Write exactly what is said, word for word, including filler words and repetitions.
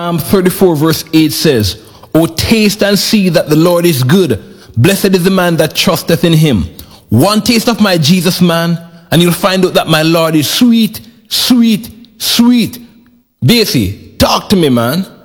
Psalm thirty-four verse eight says, "O taste and see that the Lord is good. Blessed is the man that trusteth in him." One taste of my Jesus, man, and you'll find out that my Lord is sweet, sweet, sweet. Basie, talk to me, man.